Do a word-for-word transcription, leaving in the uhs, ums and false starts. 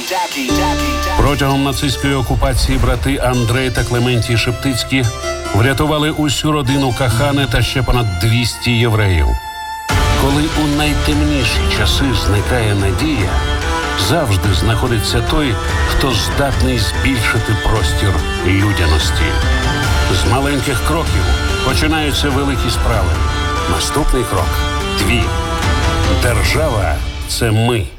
Протягом нацистської окупації брати Андрей та Клементій Шептицькі врятували усю родину Кахани та ще понад двісті євреїв. Коли у найтемніші часи зникає надія, завжди знаходиться той, хто здатний збільшити простір людяності. З маленьких кроків починаються великі справи. Наступний крок – твій. Держава – це ми.